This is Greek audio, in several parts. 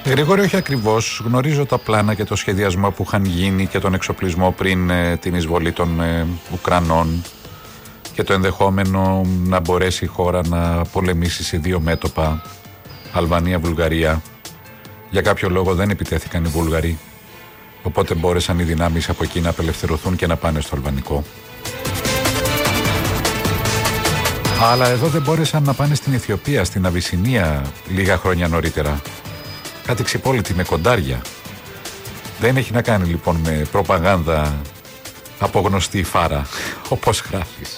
Γρηγόρη, όχι ακριβώς. Γνωρίζω τα πλάνα και το σχεδιασμό που είχαν γίνει και τον εξοπλισμό πριν την εισβολή των Ουκρανών και το ενδεχόμενο να μπορέσει η χώρα να πολεμήσει σε δύο μέτωπα, Αλβανία-Βουλγαρία. Για κάποιο λόγο δεν επιτέθηκαν οι Βούλγαροι, οπότε μπόρεσαν οι δυνάμεις από εκεί να απελευθερωθούν και να πάνε στο αλβανικό. Αλλά εδώ δεν μπόρεσαν να πάνε στην Αιθιοπία, στην Αβυσσινία λίγα χρόνια νωρίτερα. Κάτι ξυπόλυτη με κοντάρια. Δεν έχει να κάνει λοιπόν με προπαγάνδα από γνωστή φάρα, όπως γράφεις.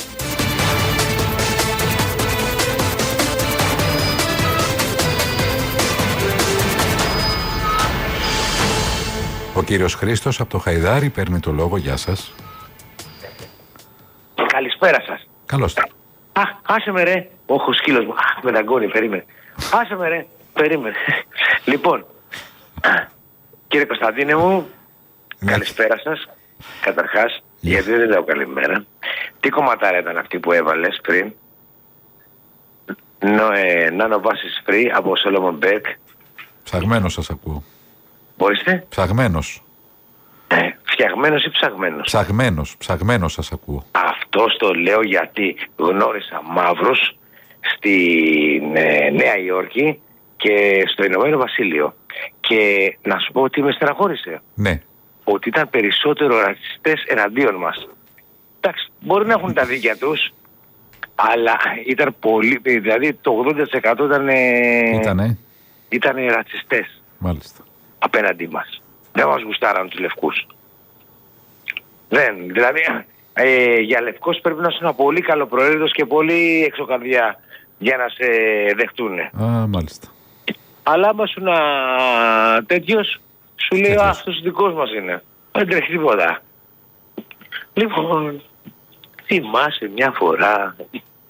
Ο κύριος Χρήστος από το Χαϊδάρι παίρνει το λόγο. Γεια σας. Καλησπέρα σας. Καλώς. Άσε με ρε. Όχι, ο σκύλος μου. Με δαγκώνει, περίμενε. Άσε με ρε. Περίμενε. Λοιπόν, κύριε Κωνσταντίνε μου, καλησπέρα σας. Καταρχάς, γιατί δεν λέω καλημέρα. Τι κομματάρα ήταν αυτή που έβαλες πριν? Νάνο Βάσης Free από Solomon Μπέκ. Ψαγμένος σας ακούω. Μπορείστε? Ψαγμένος. Φτιαγμένος ή ψαγμένος? Ψαγμένος σας ακούω. Αυτό το λέω γιατί γνώρισα μαύρους στη Νέα Υόρκη και στο Ηνωμένο Βασίλειο. Και να σου πω ότι με στεναχώρησε. Ναι. Ότι ήταν περισσότερο ρατσιστές εναντίον μας. Εντάξει, μπορεί να έχουν τα δίκια τους, αλλά ήταν πολύ, δηλαδή το 80% ήταν ρατσιστές. Μάλιστα. Απέναντί μας. Δεν μας γουστάραν τους λευκούς. Δηλαδή για λευκός πρέπει να είσαι ένα πολύ καλοπροαίρετος και πολύ εξωκαρδιά για να σε δεχτούνε. Μάλιστα. Αλλά άμα σου να τέτοιος, σου λέει αυτός δικός μας είναι. Δεν τρέχει τίποτα. Λοιπόν, θυμάσαι μια φορά